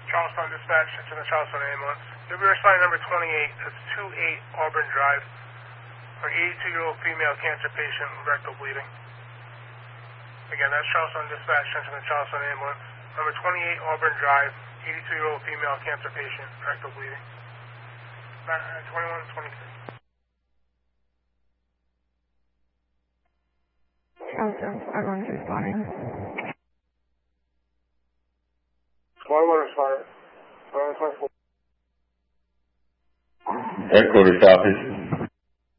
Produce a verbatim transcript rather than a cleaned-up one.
Charlestown Dispatch, it's in the Charlestown ambulance. You'll be responding number twenty-eight. That's two eight Auburn Drive. For an eighty-two-year-old female cancer patient with rectal bleeding. Again, that's Charlestown Dispatch, it's in the Charlestown ambulance. Number twenty-eight Auburn Drive, eighty-two-year-old female cancer patient, rectal bleeding. twenty-one twenty-three. Charlestown, everyone's responding. twenty-one responding. twenty-one twenty-four. Headquarters office.